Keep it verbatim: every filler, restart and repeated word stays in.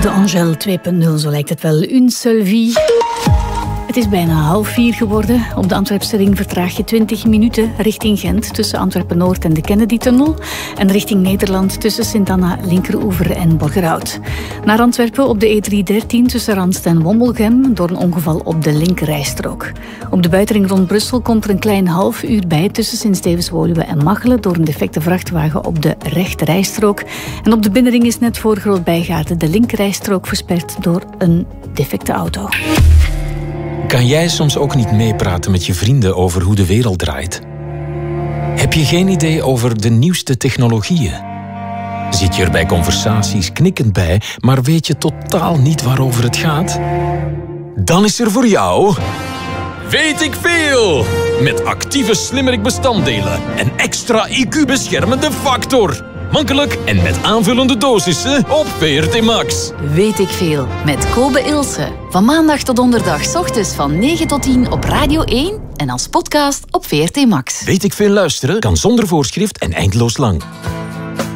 De Angel twee punt nul, zo lijkt het wel. Une seule vie. Het is bijna half vier geworden. Op de Antwerpse ring vertraag je twintig minuten richting Gent tussen Antwerpen-Noord en de Kennedy-tunnel en richting Nederland tussen Sint-Anna, Linkeroever en Borgerhout. Naar Antwerpen op de E driehonderddertien tussen Randst en Wommelgem door een ongeval op de linkerrijstrook. Op de buitenring rond Brussel komt er een klein half uur bij tussen Sint-Stevens-Woluwe en Machelen door een defecte vrachtwagen op de rechterrijstrook. En op de binnenring is net voor Groot-Bijgaarde de linkerrijstrook versperd door een defecte auto. Kan jij soms ook niet meepraten met je vrienden over hoe de wereld draait? Heb je geen idee over de nieuwste technologieën? Zit je er bij conversaties knikkend bij, maar weet je totaal niet waarover het gaat? Dan is er voor jou... Weet ik veel! Met actieve slimmerik-bestanddelen en extra I Q-beschermende factor. Makkelijk en met aanvullende dosissen op V R T Max. Weet ik veel, met Kobe Ilse. Van maandag tot donderdag 's ochtends van negen tot tien op Radio één en als podcast op V R T Max. Weet ik veel luisteren kan zonder voorschrift en eindeloos lang.